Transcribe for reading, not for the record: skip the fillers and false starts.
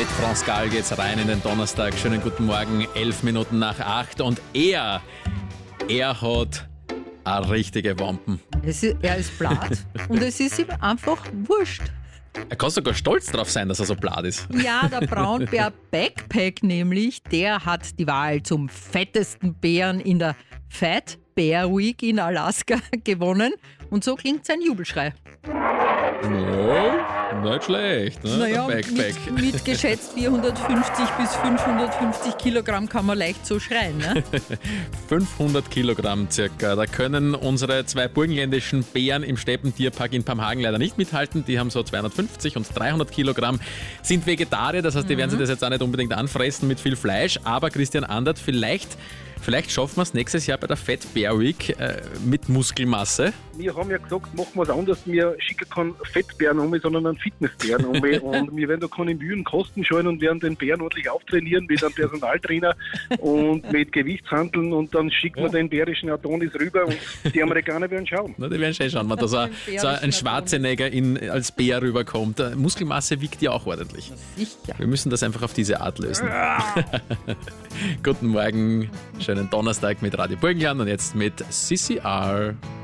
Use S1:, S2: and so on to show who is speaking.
S1: Mit Franz Gall geht's rein in den Donnerstag. Schönen guten Morgen, 11 Minuten nach 8. Und er hat eine richtige Wampen.
S2: Er ist blatt und es ist ihm einfach wurscht.
S1: Er kann sogar stolz drauf sein, dass er so blatt ist.
S2: Ja, der Braunbär Backpack nämlich, der hat die Wahl zum fettesten Bären in der Fat Bear Week in Alaska gewonnen. Und so klingt sein Jubelschrei.
S1: Ja, nicht schlecht, ne?
S2: Naja,
S1: Der Backpack.
S2: mit geschätzt 450 bis 550 Kilogramm kann man leicht so schreien. Ne?
S1: 500 Kilogramm circa. Da können unsere zwei burgenländischen Bären im Steppentierpark in Pamhagen leider nicht mithalten. Die haben so 250 und 300 Kilogramm, sind Vegetarier, das heißt, die werden sich das jetzt auch nicht unbedingt anfressen mit viel Fleisch. Aber Christian Andert, vielleicht schaffen wir es nächstes Jahr bei der Fat Bear Week mit Muskelmasse.
S3: Wir haben ja gesagt, machen wir es anders. Wir schicken keinen Fettbären um, sondern einen Fitnessbären um. Und wir werden da keine Mühen, Kosten scheuen und werden den Bären ordentlich auftrainieren mit einem Personaltrainer und mit Gewichtshandeln. Und dann schicken wir den bärischen Adonis rüber und die Amerikaner werden schauen.
S1: Na, die werden schon schauen, wenn da so ein Schwarzenegger als Bär rüberkommt. Muskelmasse wiegt ja auch ordentlich.
S2: Sicher.
S1: Wir müssen das einfach auf diese Art lösen. Guten Morgen, schönen Donnerstag mit Radio Burgenland und jetzt mit CCR.